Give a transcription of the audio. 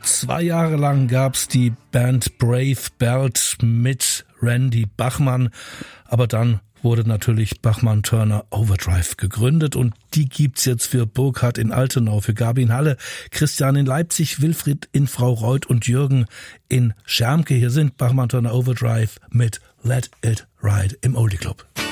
2 Jahre lang gab's die Band Brave Belt mit Randy Bachman, aber dann wurde natürlich Bachman Turner Overdrive gegründet und die gibt's jetzt für Burkhard in Altenau, für Gabi in Halle, Christian in Leipzig, Wilfried in Fraureuth und Jürgen in Schermke. Hier sind Bachman Turner Overdrive mit Let It Ride im Oldie Club.